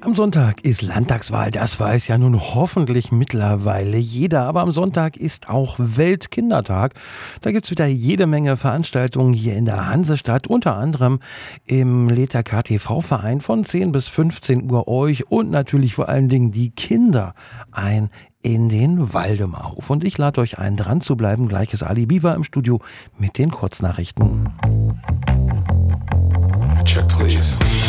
Am Sonntag ist Landtagswahl, das weiß ja nun hoffentlich mittlerweile jeder. Aber am Sonntag ist auch Weltkindertag. Da gibt's wieder jede Menge Veranstaltungen hier in der Hansestadt, unter anderem im Leter KTV-Verein von 10 bis 15 Uhr euch und natürlich vor allen Dingen die Kinder ein in den Waldemauf. Und ich lade euch ein, dran zu bleiben. Gleich ist Ali Biwa im Studio mit den Kurznachrichten. Check, please.